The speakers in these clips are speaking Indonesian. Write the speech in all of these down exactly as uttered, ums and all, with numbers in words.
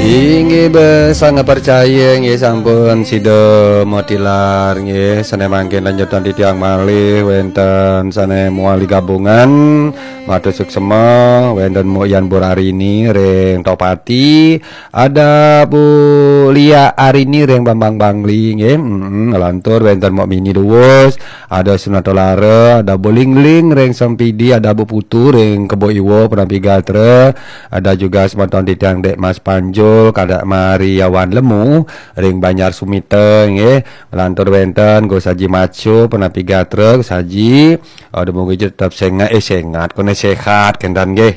Inggih sangat percaya nggih sampun sida motilar nggih sane mangke lanjutan di tiang malih wonten sane muali gabungan matur suksema wonten Moyan Borarini ring Topati ada Bu Lia Arini ring Bambang Bangli nggih heeh ngelantur wonten Mok Mini Duwus ada Sunatolare ada Bolingling ring Sempidi ada Bu Putu ring Kebo Iwo Penampi Gatre ada juga semonton di tiang Dek Mas Panjo kada Mariawan Lemu ring Banyar Sumite nggih lantur wenten go saji macu penapi gatre saji ada monggo tetap sengat eh sengat kone sehat kendan nggih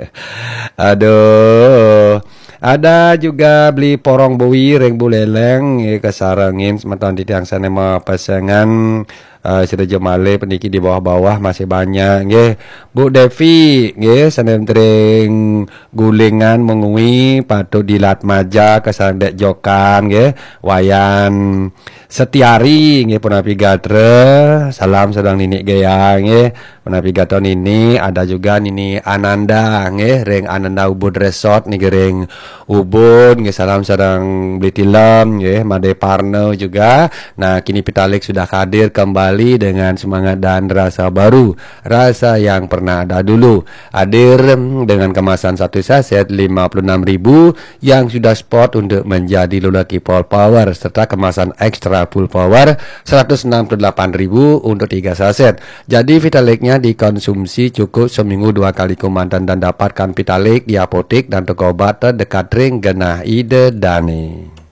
aduh ada juga beli porong bui ring buleleng nggih kesarangin semeton di tiang sana mah pasangan Uh, sudah jemale pendiki di bawah-bawah masih banyak nggih Bu Devi nggih sanem tering gulingan mengui patut dilat maja kesang dek jokan nggih wayan Setiari nggih punapi gatre salam sedang nini gaya nggih punapi gaton ini ada juga nini Ananda nggih ring Ananda Ubud Resort nih ring Ubud nggih salam sedang beli tilam nggih Made Parno juga. Nah kini Pitalik sudah hadir kembali dengan semangat dan rasa baru, rasa yang pernah ada dulu. Hadir dengan kemasan satu saset lima puluh enam ribu yang sudah spot untuk menjadi Lulaki Full Power serta kemasan ekstra Full Power seratus enam puluh delapan ribu untuk tiga saset. Jadi Vitaliknya dikonsumsi cukup seminggu dua kali komandan dan dapatkan Vitalik di apotek dan toko obat terdekat ring Genah Ide Dani.